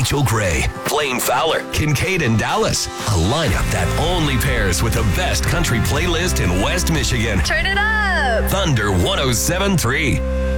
Rachel Gray, Blaine Fowler, Kincaid and Dallas. A lineup that only pairs with the best country playlist in West Michigan. Turn it up! Thunder 107.3.